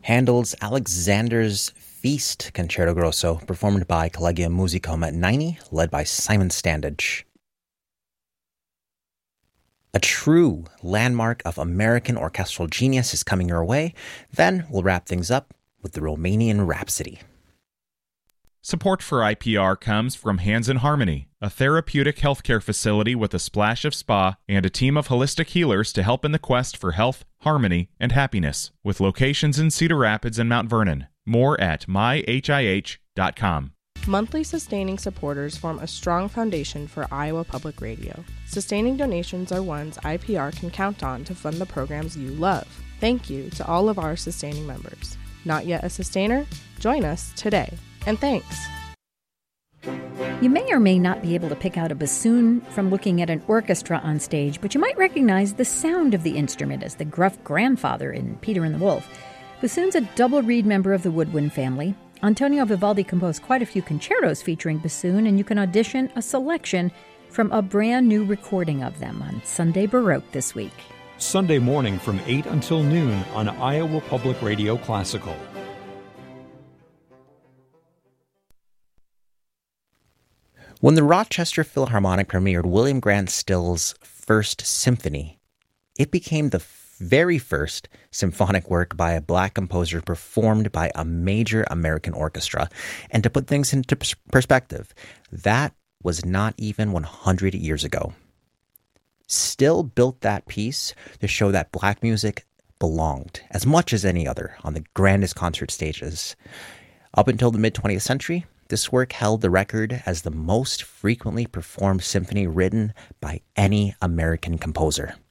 Handel's Alexander's Feast Concerto Grosso, performed by Collegium Musicum at 90, led by Simon Standage. A true landmark of American orchestral genius is coming your way. Then we'll wrap things up with the Romanian Rhapsody. Support for IPR comes from Hands in Harmony, a therapeutic healthcare facility with a splash of spa and a team of holistic healers to help in the quest for health, harmony, and happiness, with locations in Cedar Rapids and Mount Vernon. More at myhih.com. Monthly sustaining supporters form a strong foundation for Iowa Public Radio. Sustaining donations are ones IPR can count on to fund the programs you love. Thank you to all of our sustaining members. Not yet a sustainer? Join us today. And thanks. You may or may not be able to pick out a bassoon from looking at an orchestra on stage, but you might recognize the sound of the instrument as the gruff grandfather in Peter and the Wolf. Bassoon's a double reed member of the woodwind family. Antonio Vivaldi composed quite a few concertos featuring bassoon, and you can audition a selection from a brand new recording of them on Sunday Baroque this week. Sunday morning from 8 until noon on Iowa Public Radio Classical. When the Rochester Philharmonic premiered William Grant Still's First Symphony, it became the very first symphonic work by a black composer performed by a major American orchestra. And to put things into perspective, that was not even 100 years ago. Still built that piece to show that black music belonged, as much as any other, on the grandest concert stages. Up until the mid-20th century, this work held the record as the most frequently performed symphony written by any American composer.